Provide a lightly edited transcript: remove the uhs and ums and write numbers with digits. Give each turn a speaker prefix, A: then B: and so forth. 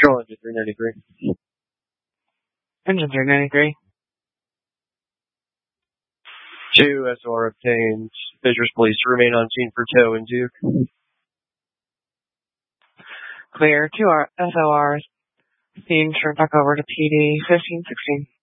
A: Control engine 393.
B: Engine 393.
A: 2 SOR obtained. Fishers police to remain on scene for tow and Duke.
B: Clear. 2 SORs. Being turned back over to PD 1516.